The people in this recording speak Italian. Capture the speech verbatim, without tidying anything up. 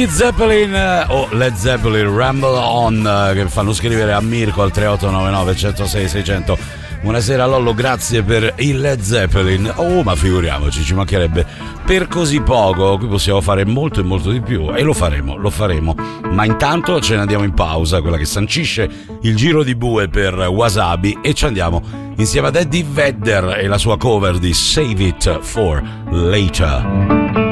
Led Zeppelin o Led Zeppelin Ramble On, che fanno scrivere a Mirko al tre otto nove nove uno zero sei sei zero zero. Buonasera Lollo, grazie per il Led Zeppelin. Oh, ma figuriamoci, ci mancherebbe. Per così poco qui possiamo fare molto e molto di più, e lo faremo, lo faremo. Ma intanto ce ne andiamo in pausa, quella che sancisce il giro di bue per Wasabi, e ci andiamo insieme ad Eddie Vedder e la sua cover di Save It For Later.